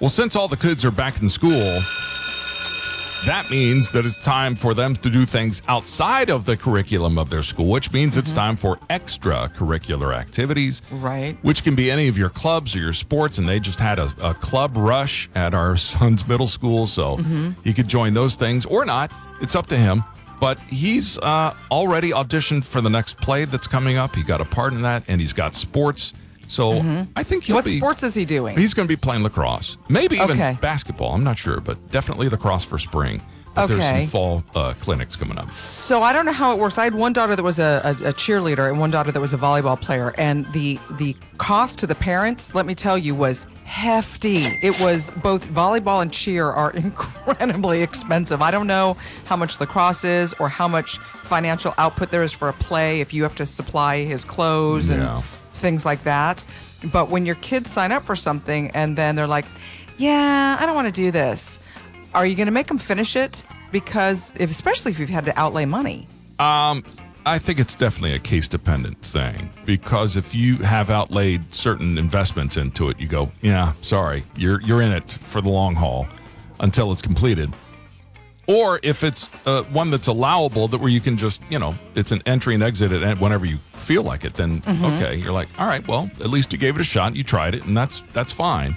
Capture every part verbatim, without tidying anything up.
Well, since all the kids are back in school, that means that it's time for them to do things outside of the curriculum of their school, which means mm-hmm. it's time for extracurricular activities. Right. Which can be any of your clubs or your sports, and they just had a, a club rush at our son's middle school, so mm-hmm. he could join those things or not. It's up to him. But he's uh, already auditioned for the next play that's coming up. He got a part in that, and he's got sports. So mm-hmm. I think he'll what be... What sports is he doing? He's going to be playing lacrosse. Maybe even okay. basketball. I'm not sure, but definitely lacrosse for spring. But okay. There's some fall uh, clinics coming up. So I don't know how it works. I had one daughter that was a, a, a cheerleader and one daughter that was a volleyball player. And the the cost to the parents, let me tell you, was hefty. It was both volleyball and cheer are incredibly expensive. I don't know how much lacrosse is or how much financial output there is for a play if you have to supply his clothes yeah. and things like that. But when your kids sign up for something and then they're like, yeah, I don't want to do this. Are you going to make them finish it? Because, if, especially if you've had to outlay money. Um, I think it's definitely a case-dependent thing. Because if you have outlaid certain investments into it, you go, yeah, sorry, you're you're in it for the long haul until it's completed. Or if it's uh, one that's allowable, that where you can just, you know, it's an entry and exit at whenever you feel like it, then mm-hmm. okay, you're like, all right, well, at least you gave it a shot, you tried it, and that's that's fine.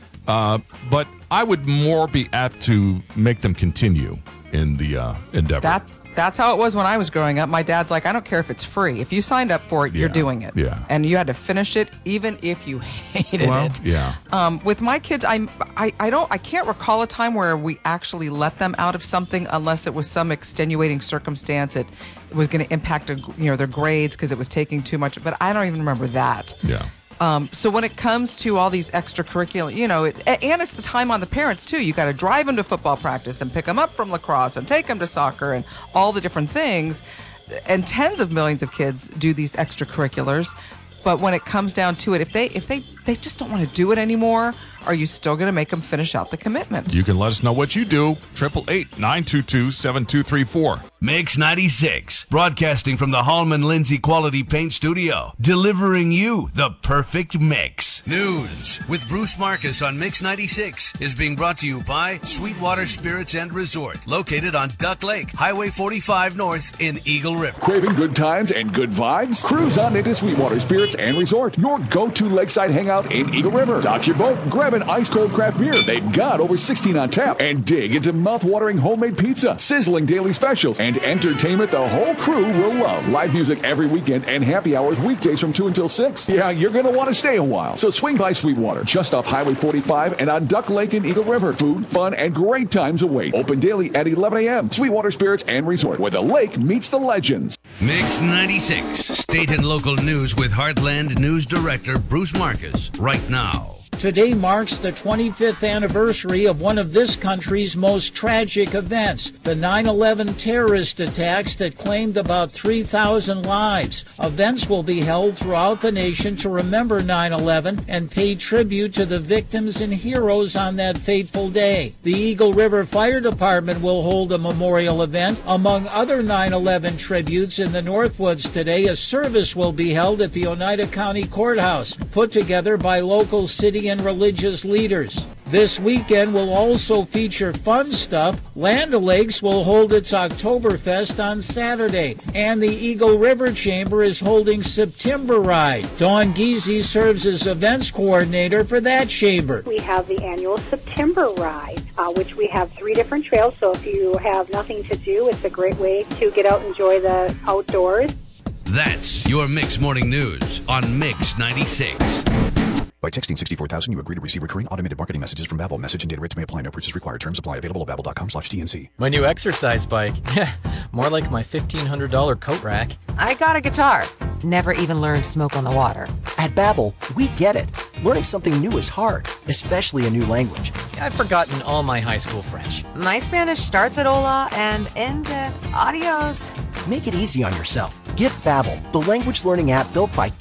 Uh, but I would more be apt to make them continue in the uh, endeavor. That that's how it was when I was growing up. My dad's like, I don't care if it's free. If you signed up for it, yeah, you're doing it. Yeah. And you had to finish it, even if you hated well, it. Yeah. Um, with my kids, I, I I don't I can't recall a time where we actually let them out of something unless it was some extenuating circumstance that was going to impact you know their grades because it was taking too much. But I don't even remember that. Yeah. Um, so when it comes to all these extracurricular, you know, it, and it's the time on the parents too. You got to drive them to football practice and pick them up from lacrosse and take them to soccer and all the different things. And tens of millions of kids do these extracurriculars. But when it comes down to it, if they if they, they just don't want to do it anymore, are you still going to make them finish out the commitment? You can let us know what you do. eight eight eight, nine two two, seven two three four. Mix ninety-six, broadcasting from the Hallman Lindsay Quality Paint Studio, delivering you the perfect mix. News with Bruce Marcus on Mix ninety-six is being brought to you by Sweetwater Spirits and Resort, located on Duck Lake, Highway forty-five North in Eagle River. Craving good times and good vibes? Cruise on into Sweetwater Spirits and Resort, your go-to lakeside hangout in Eagle River. Dock your boat, grab an ice-cold craft beer. They've got over sixteen on tap. And dig into mouth-watering homemade pizza, sizzling daily specials, and entertainment the whole crew will love. Live music every weekend and happy hours weekdays from two until six. Yeah, you're going to want to stay a while. So swing by Sweetwater, just off Highway forty-five and on Duck Lake in Eagle River. Food, fun, and great times await. Open daily at eleven a.m. Sweetwater Spirits and Resort, where the lake meets the legends. Mix ninety-six, state and local news with Heartland News Director Bruce Marcus, right now. Today marks the twenty-fifth anniversary of one of this country's most tragic events, the nine eleven terrorist attacks that claimed about three thousand lives. Events will be held throughout the nation to remember nine eleven and pay tribute to the victims and heroes on that fateful day. The Eagle River Fire Department will hold a memorial event. Among other nine eleven tributes in the Northwoods today, a service will be held at the Oneida County Courthouse, put together by local city and religious leaders. This weekend will also feature fun stuff. Land O'Lakes will hold its Oktoberfest on Saturday, and the Eagle River Chamber is holding September Ride. Dawn Giese serves as events coordinator for that chamber. We have the annual September Ride, uh, which we have three different trails, so if you have nothing to do, it's a great way to get out and enjoy the outdoors. That's your Mix Morning News on Mix ninety-six. By texting sixty-four thousand, you agree to receive recurring automated marketing messages from Babbel. Message and data rates may apply. No purchase required. Terms apply. Available at babbel.com slash TNC. My new exercise bike. More like my fifteen hundred dollars coat rack. I got a guitar. Never even learned Smoke on the Water. At Babbel, we get it. Learning something new is hard, especially a new language. I've forgotten all my high school French. My Spanish starts at hola and ends at adios. Make it easy on yourself. Get Babbel, the language learning app built by